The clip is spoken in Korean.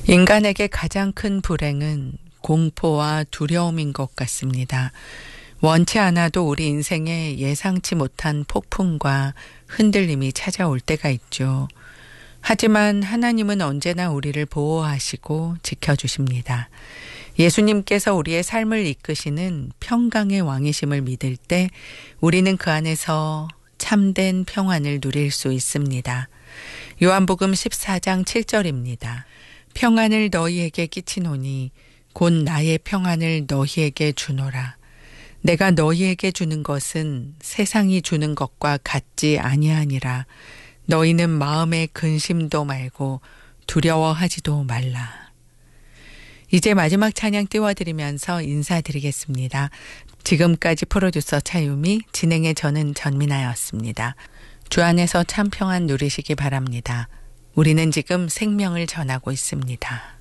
인간에게 가장 큰 불행은 공포와 두려움인 것 같습니다. 원치 않아도 우리 인생에 예상치 못한 폭풍과 흔들림이 찾아올 때가 있죠. 하지만 하나님은 언제나 우리를 보호하시고 지켜주십니다. 예수님께서 우리의 삶을 이끄시는 평강의 왕이심을 믿을 때 우리는 그 안에서 참된 평안을 누릴 수 있습니다. 요한복음 14장 7절입니다. 평안을 너희에게 끼치노니 곧 나의 평안을 너희에게 주노라. 내가 너희에게 주는 것은 세상이 주는 것과 같지 아니하니라. 너희는 마음에 근심도 말고 두려워하지도 말라. 이제 마지막 찬양 띄워드리면서 인사드리겠습니다. 지금까지 프로듀서 차유미, 진행의 저는 전민아였습니다. 주 안에서 참 평안 누리시기 바랍니다. 우리는 지금 생명을 전하고 있습니다.